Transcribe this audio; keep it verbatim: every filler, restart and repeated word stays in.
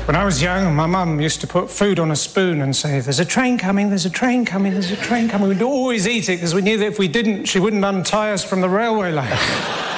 When I was young, my mum used to put food on a spoon and say, there's a train coming, there's a train coming, there's a train coming. We'd always eat it because we knew that if we didn't, she wouldn't untie us from the railway line.